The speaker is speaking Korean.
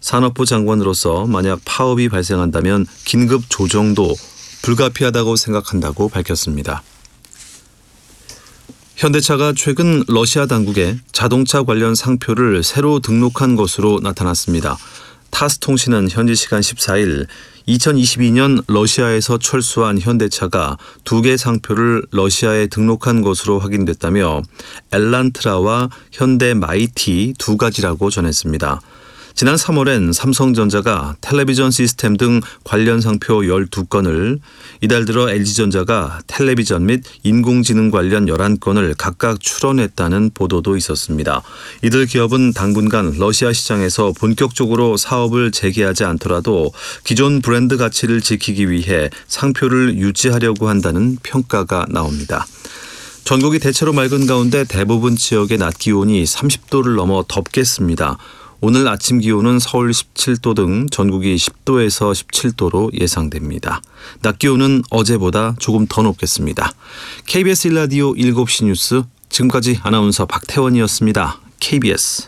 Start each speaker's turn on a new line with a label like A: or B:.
A: 산업부 장관으로서 만약 파업이 발생한다면 긴급 조정도 불가피하다고 생각한다고 밝혔습니다. 현대차가 최근 러시아 당국에 자동차 관련 상표를 새로 등록한 것으로 나타났습니다. 타스 통신은 현지 시간 14일 2022년 러시아에서 철수한 현대차가 2개 상표를 러시아에 등록한 것으로 확인됐다며 엘란트라와 현대 마이티 2가지라고 전했습니다. 지난 3월엔 삼성전자가 텔레비전 시스템 등 관련 상표 12건을, 이달 들어 LG전자가 텔레비전 및 인공지능 관련 11건을 각각 출원했다는 보도도 있었습니다. 이들 기업은 당분간 러시아 시장에서 본격적으로 사업을 재개하지 않더라도 기존 브랜드 가치를 지키기 위해 상표를 유지하려고 한다는 평가가 나옵니다. 전국이 대체로 맑은 가운데 대부분 지역의 낮 기온이 30도를 넘어 덥겠습니다. 오늘 아침 기온은 서울 17도 등 전국이 10도에서 17도로 예상됩니다. 낮 기온은 어제보다 조금 더 높겠습니다. KBS 1라디오 7시 뉴스, 지금까지 아나운서 박태원이었습니다. KBS